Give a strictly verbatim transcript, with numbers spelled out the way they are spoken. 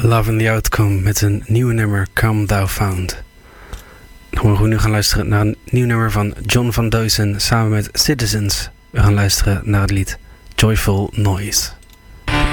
Love and the Outcome met een nieuwe nummer, Come Thou Found. Dan mogen we nu gaan luisteren naar een nieuw nummer van John Van Deusen samen met Citizens. We gaan luisteren naar het lied Joyful Noise.